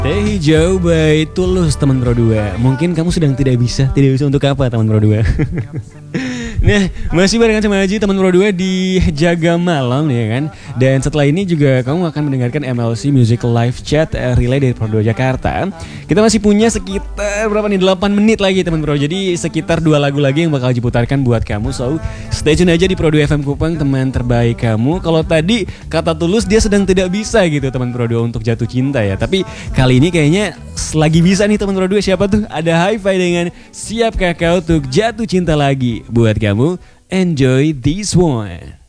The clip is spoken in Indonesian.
Teh hijau by Tulus teman Pro 2. Mungkin kamu sedang tidak bisa untuk apa teman Pro 2? Nah, masih barengan sama Aji teman Pro 2 di Jaga Malam ya kan. Dan setelah ini juga kamu akan mendengarkan MLC Music Live Chat relay dari Pro 2 Jakarta. Kita masih punya sekitar berapa nih, 8 menit lagi teman Pro. Jadi sekitar 2 lagu lagi yang bakal Aji putarkan buat kamu. So, stay tune aja di Pro 2 FM Kupang, teman terbaik kamu. Kalau tadi kata Tulus dia sedang tidak bisa gitu teman Pro 2 untuk jatuh cinta ya. Tapi kali ini kayaknya lagi bisa nih teman Pro 2. Siapa tuh? Ada Hi-Fi dengan Siapkah Kau Untuk Jatuh Cinta Lagi. Buat kamu, enjoy this one.